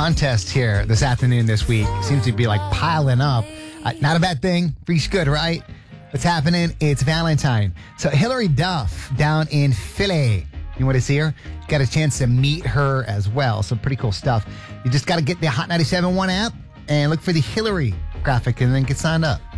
contest here this afternoon, this week. Seems to be like piling up. Not a bad thing. Freak's good, right? What's happening? It's Valentine. So Hillary Duff down in Philly. You want to see her? Got a chance to meet her as well. So pretty cool stuff. You just got to get the Hot 97.1 app and look for the Hillary graphic and then get signed up.